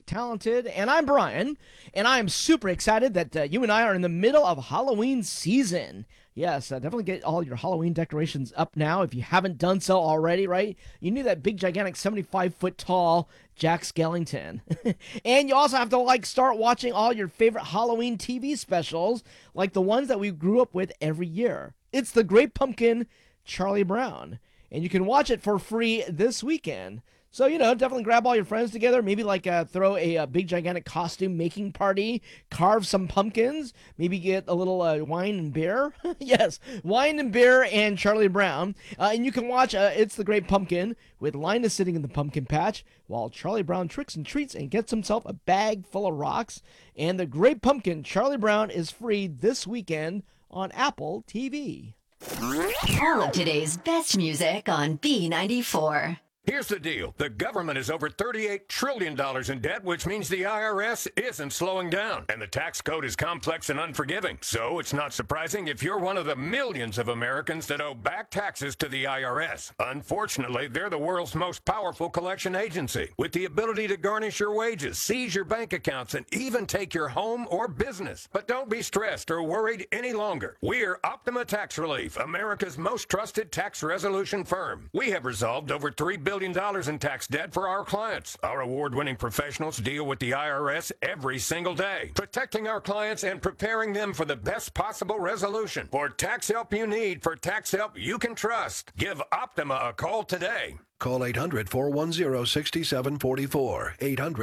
Talented. And I'm Brian, and I'm super excited that you and I are in the middle of Halloween season. Yes, definitely get all your Halloween decorations up now if you haven't done so already, right? You need that big, gigantic 75-foot tall Jack Skellington. And you also have to, start watching all your favorite Halloween TV specials, like the ones that we grew up with every year. It's The Great Pumpkin, Charlie Brown. And you can watch it for free this weekend. So, definitely grab all your friends together. Maybe throw a big, gigantic costume making party, carve some pumpkins, maybe get a little wine and beer. Yes, wine and beer and Charlie Brown. And you can watch It's the Great Pumpkin with Linus sitting in the pumpkin patch while Charlie Brown tricks and treats and gets himself a bag full of rocks. And The Great Pumpkin, Charlie Brown is free this weekend on Apple TV. All of today's best music on B94. Here's the deal. The government is over $38 trillion in debt, which means the IRS isn't slowing down. And the tax code is complex and unforgiving. So it's not surprising if you're one of the millions of Americans that owe back taxes to the IRS. Unfortunately, they're the world's most powerful collection agency, with the ability to garnish your wages, seize your bank accounts, and even take your home or business. But don't be stressed or worried any longer. We're Optima Tax Relief, America's most trusted tax resolution firm. We have resolved over $3 billion in tax debt for our clients. Our award-winning professionals deal with the IRS every single day, protecting our clients and preparing them for the best possible resolution. For tax help you need, for tax help you can trust, give Optima a call today. Call 800-410-6744.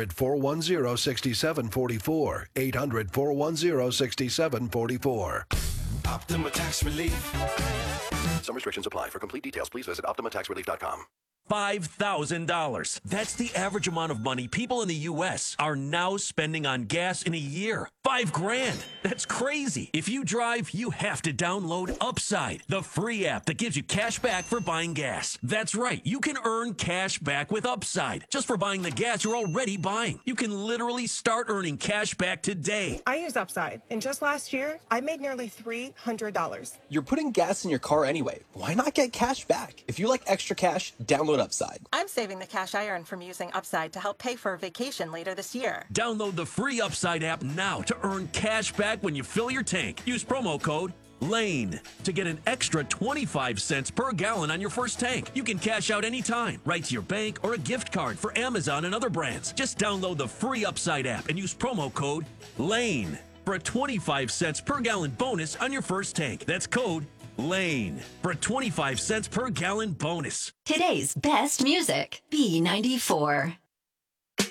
800-410-6744. 800-410-6744. Optima Tax Relief. Some restrictions apply. For complete details, please visit OptimaTaxRelief.com. $5,000. That's the average amount of money people in the U.S. are now spending on gas in a year. $5,000. That's crazy. If you drive, you have to download Upside, the free app that gives you cash back for buying gas. That's right. You can earn cash back with Upside just for buying the gas you're already buying. You can literally start earning cash back today. I use Upside, and just last year, I made nearly $300. You're putting gas in your car anyway. Why not get cash back? If you like extra cash, download Upside. I'm saving the cash I earn from using Upside to help pay for a vacation later this year. Download the free Upside app now to earn cash back when you fill your tank. Use promo code LANE to get an extra 25 cents per gallon on your first tank. You can cash out anytime, right to your bank or a gift card for Amazon and other brands. Just download the free Upside app and use promo code LANE for a 25 cents per gallon bonus on your first tank. That's code LANE for a 25 cents per gallon bonus. Today's best music, B94.